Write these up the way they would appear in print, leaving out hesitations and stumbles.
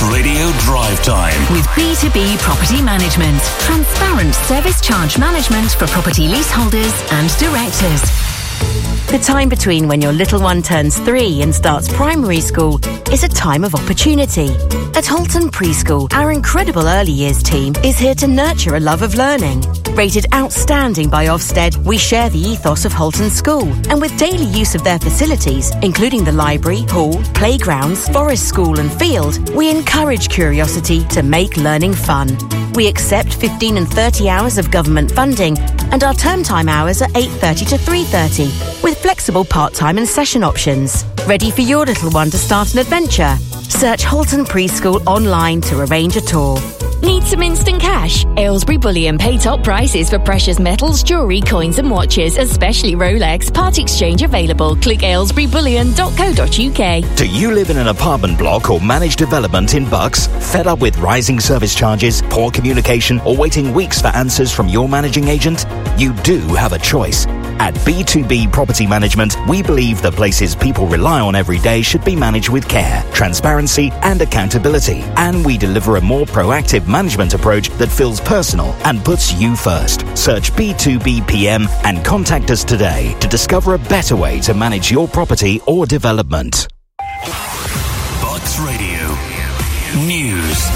Radio Drive Time. With B2B Property Management. Transparent service charge management for property leaseholders and directors. The time between when your little one turns 3 and starts primary school is a time of opportunity. At Halton Preschool, our incredible early years team is here to nurture a love of learning. Rated outstanding by Ofsted, we share the ethos of Halton School, and with daily use of their facilities, including the library, hall, playgrounds, forest school and field, we encourage curiosity to make learning fun. We accept 15 and 30 hours of government funding, and our term time hours are 8:30 to 3:30, with flexible part-time and session options. Ready for your little one to start an adventure? Search Halton Preschool online to arrange a tour. Need some instant cash? Aylesbury Bullion pay top prices for precious metals, jewellery, coins and watches, especially Rolex. Part exchange available. Click aylesburybullion.co.uk. Do you live in an apartment block or managed development in Bucks? Fed up with rising service charges, poor communication, or waiting weeks for answers from your managing agent? You do have a choice. At B2B Property Management, we believe the places people rely on every day should be managed with care, transparency and accountability. And we deliver a more proactive management approach that feels personal and puts you first. Search B2B PM and contact us today to discover a better way to manage your property or development. Bucks Radio News.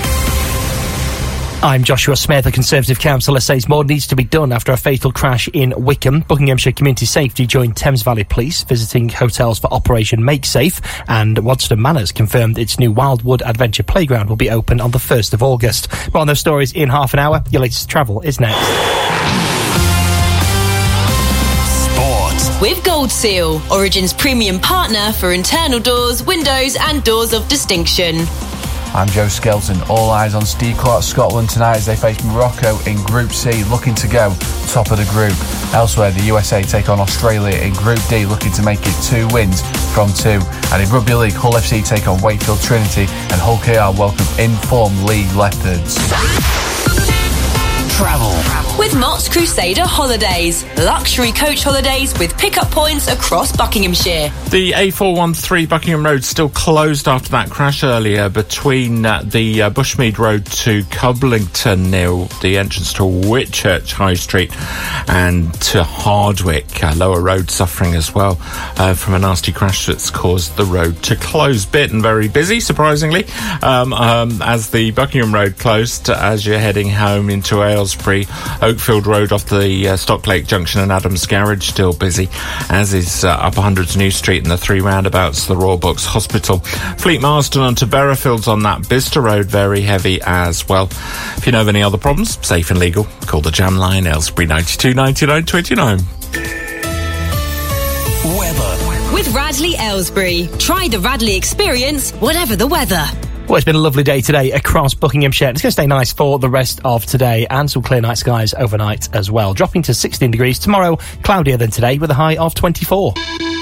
I'm Joshua Smith. A Conservative councillor says more needs to be done after a fatal crash in Wickham. Buckinghamshire Community Safety joined Thames Valley Police visiting hotels for Operation Make Safe, and Wadston Manors confirmed its new Wildwood Adventure Playground will be open on the 1st of August. More on those stories in half an hour. Your latest travel is next. Sport. With Gold Seal, Origin's premium partner for internal doors, windows and doors of distinction. I'm Joe Skelton. All eyes on Steve Clark Scotland tonight as they face Morocco in Group C, looking to go top of the group. Elsewhere, the USA take on Australia in Group D, looking to make it 2 wins from 2. And in Rugby League, Hull FC take on Wakefield Trinity, and Hull KR welcome in-form Leeds Leopards. Travel. With Mott's Crusader Holidays. Luxury coach holidays with pick-up points across Buckinghamshire. The A413 Buckingham Road still closed after that crash earlier between the Bushmead Road to Coblington near the entrance to Whitchurch High Street and to Hardwick. Lower Road suffering as well from a nasty crash that's caused the road to close. Bit and very busy, surprisingly, as the Buckingham Road closed as you're heading home into Aylesbury. Oakfield Road off the Stocklake Junction and Adams Garage still busy, as is Upper Hundreds New Street and the 3 roundabouts, the Royal Bucks Hospital. Fleet Marston onto Berrowfields on that Bicester Road, very heavy as well. If you know of any other problems, safe and legal, call the Jam Line, Aylesbury 92 99 29. Weather. With Radley Aylesbury. Try the Radley experience, whatever the weather. Well, it's been a lovely day today across Buckinghamshire. It's going to stay nice for the rest of today, and some clear night skies overnight as well. Dropping to 16 degrees tomorrow, cloudier than today with a high of 24.